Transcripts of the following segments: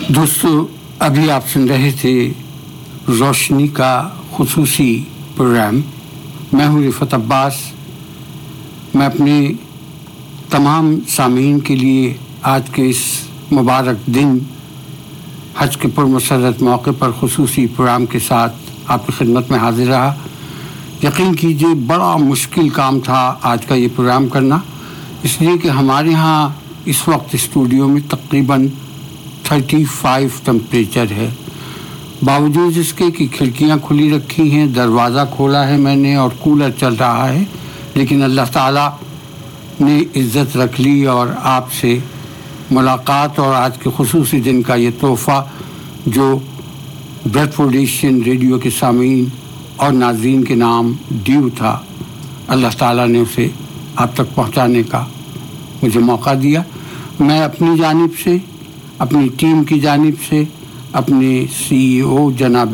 دوستو، ابھی آپ سن رہے تھے روشنی کا خصوصی پروگرام. میں ہوں رفعت عباس. میں اپنے تمام سامعین کے لیے آج کے اس مبارک دن حج کے پرمسرت موقع پر خصوصی پروگرام کے ساتھ آپ کی خدمت میں حاضر رہا. یقین کیجیے بڑا مشکل کام تھا آج کا یہ پروگرام کرنا، اس لیے کہ ہمارے ہاں اس وقت اسٹوڈیو میں تقریباً 35 ٹمپریچر ہے. باوجود اس کے کہ کھڑکیاں کھلی رکھی ہیں، دروازہ کھولا ہے میں نے اور کولر چل رہا ہے، لیکن اللہ تعالیٰ نے عزت رکھ لی اور آپ سے ملاقات اور آج کے خصوصی دن کا یہ تحفہ جو بریڈ فورڈ ایشین ریڈیو کے سامعین اور ناظرین کے نام ڈیو تھا، اللہ تعالیٰ نے اسے آپ تک پہنچانے کا مجھے موقع دیا. میں اپنی جانب سے، اپنی ٹیم کی جانب سے، اپنے CEO جناب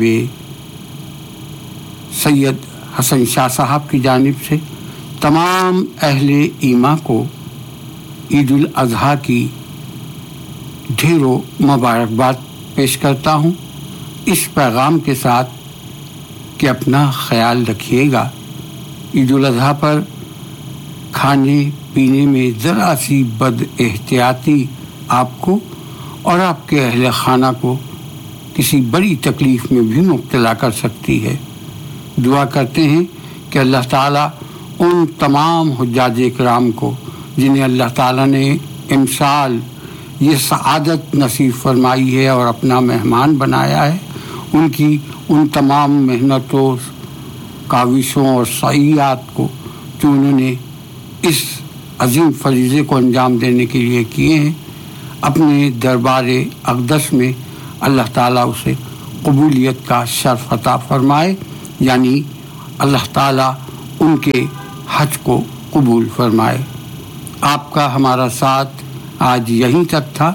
سید حسن شاہ صاحب کی جانب سے تمام اہل ایمان کو عید الاضحیٰ کی ڈھیروں مبارکباد پیش کرتا ہوں، اس پیغام کے ساتھ کہ اپنا خیال رکھیے گا. عید الاضحیٰ پر کھانے پینے میں ذرا سی بد احتیاطی آپ کو اور آپ کے اہل خانہ کو کسی بڑی تکلیف میں بھی مبتلا کر سکتی ہے. دعا کرتے ہیں کہ اللہ تعالیٰ ان تمام حجاج اکرام کو جنہیں اللہ تعالیٰ نے امسال یہ سعادت نصیب فرمائی ہے اور اپنا مہمان بنایا ہے، ان کی ان تمام محنتوں، کاوشوں اور سعیات کو جو انہوں نے اس عظیم فریضے کو انجام دینے کے لیے کیے ہیں، اپنے دربار اقدس میں اللہ تعالیٰ اسے قبولیت کا شرف عطا فرمائے، یعنی اللہ تعالیٰ ان کے حج کو قبول فرمائے. آپ کا ہمارا ساتھ آج یہیں تک تھا.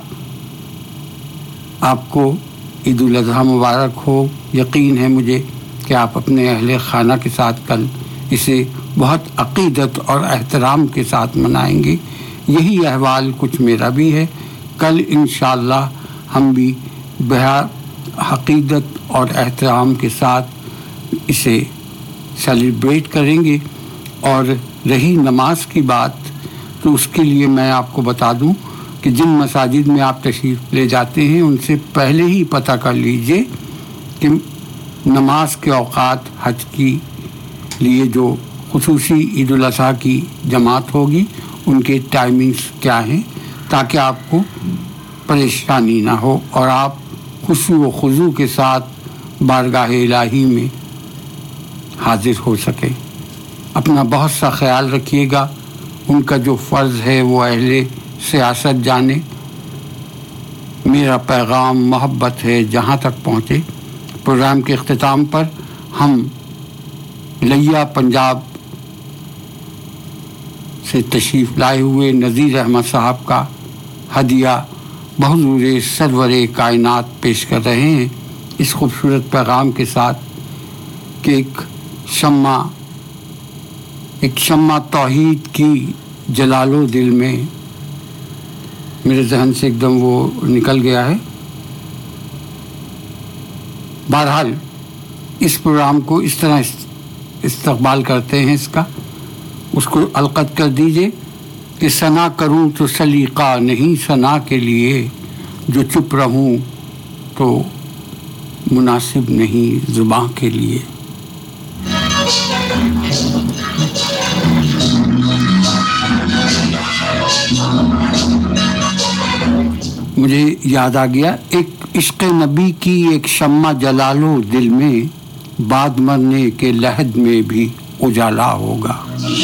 آپ کو عید الاضحیٰ مبارک ہو. یقین ہے مجھے کہ آپ اپنے اہل خانہ کے ساتھ کل اسے بہت عقیدت اور احترام کے ساتھ منائیں گے. یہی احوال کچھ میرا بھی ہے. کل انشاءاللہ ہم بھی عقیدت اور احترام کے ساتھ اسے سیلیبریٹ کریں گے. اور رہی نماز کی بات، تو اس کے لیے میں آپ کو بتا دوں کہ جن مساجد میں آپ تشریف لے جاتے ہیں ان سے پہلے ہی پتہ کر لیجئے کہ نماز کے اوقات حج کی لیے جو خصوصی عید الاضحیٰ کی جماعت ہوگی ان کے ٹائمنگز کیا ہیں، تاکہ آپ کو پریشانی نہ ہو اور آپ خشوع و خضوع کے ساتھ بارگاہ الہی میں حاضر ہو سکیں. اپنا بہت سا خیال رکھیے گا. ان کا جو فرض ہے وہ اہل سیاست جانے. میرا پیغام محبت ہے جہاں تک پہنچے. پروگرام کے اختتام پر ہم لیا پنجاب سے تشریف لائے ہوئے نذیر احمد صاحب کا ہدیہ بحضور سرور کائنات پیش کر رہے ہیں اس خوبصورت پیغام کے ساتھ کہ ایک شمع توحید کی جلالو دل میں. میرے ذہن سے ایک دم وہ نکل گیا ہے. بہرحال اس پروگرام کو اس طرح استقبال کرتے ہیں، اس کو القط کر دیجئے کہ ثنا کروں تو سلیقہ نہیں ثنا کے لیے، جو چپ رہوں تو مناسب نہیں زباں کے لیے. مجھے یاد آ گیا ایک عشق نبی کی ایک شمع جلالو دل میں، بعد مرنے کے لحد میں بھی اجالا ہوگا.